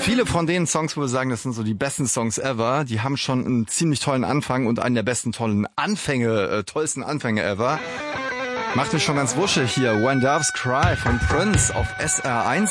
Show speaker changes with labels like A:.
A: Viele von den Songs, wo wir sagen, das sind so die besten Songs ever, die haben schon einen ziemlich tollen Anfang und einen der besten tollsten Anfänge ever. Macht mich schon ganz wuschig hier. When Doves Cry von Prince auf SR1.